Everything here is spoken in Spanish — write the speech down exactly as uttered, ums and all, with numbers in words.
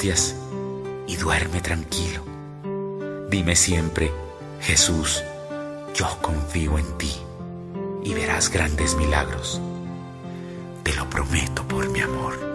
angustias y duerme tranquilo. Dime siempre: Jesús, yo confío en ti, y verás grandes milagros. Te lo prometo por mi amor.